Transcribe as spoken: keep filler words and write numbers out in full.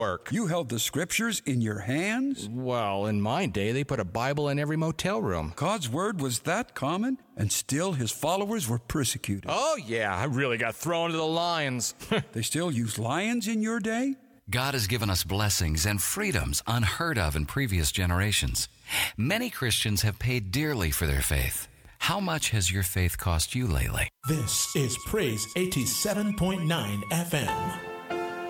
work. You held the scriptures in your hands? Well, in my day, they put a Bible in every motel room. God's word was that common, and still his followers were persecuted. Oh, yeah, I really got thrown to the lions. They still use lions in your day? God has given us blessings and freedoms unheard of in previous generations. Many Christians have paid dearly for their faith. How much has your faith cost you lately? This is Praise eighty-seven point nine F M.